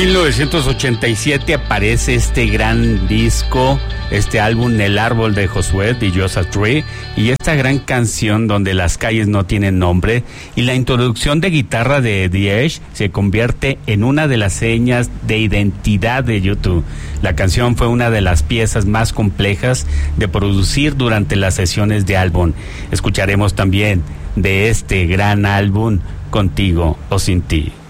1987 aparece este gran disco, este álbum El Árbol de Josué, The Joshua Tree, y esta gran canción donde las calles no tienen nombre, y la introducción de guitarra de The Edge se convierte en una de las señas de identidad de YouTube. La canción fue una de las piezas más complejas de producir durante las sesiones de álbum. Escucharemos también de este gran álbum, Contigo o Sin Ti.